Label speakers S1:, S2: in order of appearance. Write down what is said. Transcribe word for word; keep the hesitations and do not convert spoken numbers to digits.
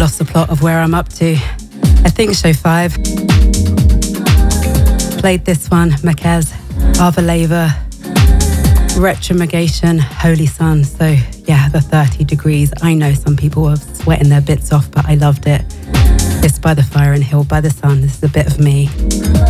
S1: lost the plot of where I'm up to. I think show five. Played this one, Makaz, Arvaleva, Retromigration, Holy Sun. So yeah, the thirty degrees. I know some people are sweating their bits off, but I loved it. It's by the Fire and Hill by the Sun. This is a bit of me.